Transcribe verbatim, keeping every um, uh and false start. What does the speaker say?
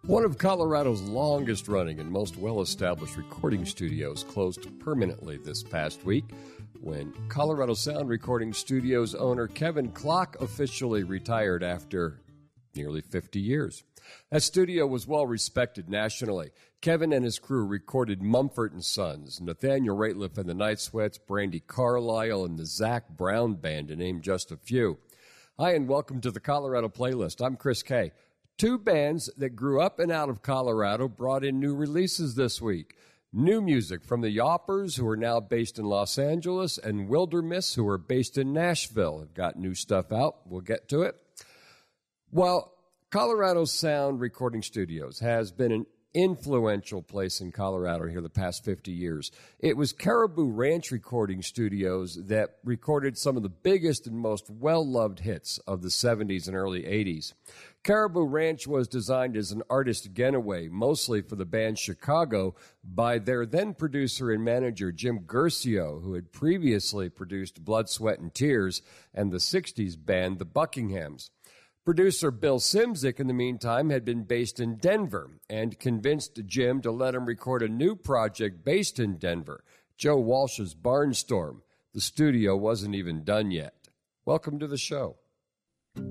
One of Colorado's longest-running and most well-established recording studios closed permanently this past week when Colorado Sound Recording Studios owner Kevin Klock officially retired after nearly fifty years. That studio was well-respected nationally. Kevin and his crew recorded Mumford and Sons, Nathaniel Rateliff and the Night Sweats, Brandy Carlisle, and the Zach Brown Band, to name just a few. Hi, and welcome to the Colorado Playlist. I'm Chris Kay. Two bands that grew up and out of Colorado brought in new releases this week. New music from the Yoppers, who are now based in Los Angeles, and Wildermiss, who are based in Nashville, have got new stuff out. We'll get to it. Well, Colorado Sound Recording Studios has been an influential place in Colorado here the past fifty years. It was Caribou Ranch Recording Studios that recorded some of the biggest and most well-loved hits of the seventies and early eighties. Caribou Ranch was designed as an artist getaway, mostly for the band Chicago, by their then producer and manager Jim Guercio, who had previously produced Blood, Sweat, and Tears and the sixties band The Buckinghams. Producer Bill Szymczyk, in the meantime, had been based in Denver and convinced Jim to let him record a new project based in Denver, Joe Walsh's Barnstorm. The studio wasn't even done yet. Welcome to the show.